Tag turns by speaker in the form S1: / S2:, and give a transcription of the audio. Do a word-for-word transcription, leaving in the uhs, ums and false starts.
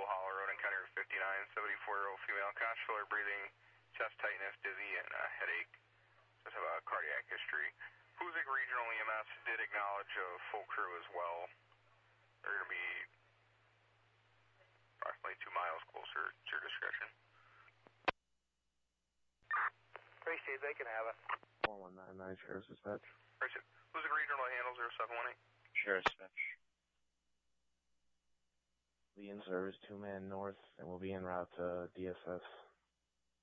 S1: Hollow Road on County Road fifty-nine, seventy-four-year-old female, conscious filler, breathing, chest tightness, dizzy, and uh, headache. Does have a cardiac history. Hoosick Regional E M S did acknowledge a full crew as well. They're going to be approximately two miles closer to your discretion.
S2: Appreciate they can have it.
S3: four one nine nine, Sheriff's Dispatch.
S1: Appreciate it. Hoosick Regional handle zero seven one eight.
S3: Sheriff's Dispatch. Be in service, two man north, and we'll be en route to D S S.